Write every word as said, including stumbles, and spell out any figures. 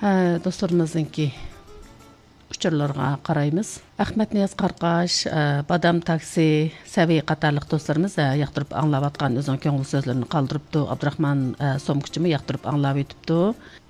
Dostlarımızdaki uçurlarga qaraymiz. Ahmet Niyaz Qarqaş, Badam Taksi, Səvi qatarlıq dostlarımız yaqtırıb anlavatqan özün köngül sözlerini qaldırıpdı. Abdurrahman Somkuçumu yaqtırıb anlab etipdi.